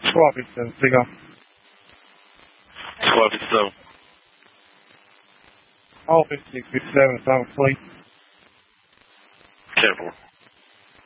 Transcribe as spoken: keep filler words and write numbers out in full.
Squad fifty-seven, big off. Squad fifty-seven. All fifty-six, fifty-seven, it's on fleet. Careful.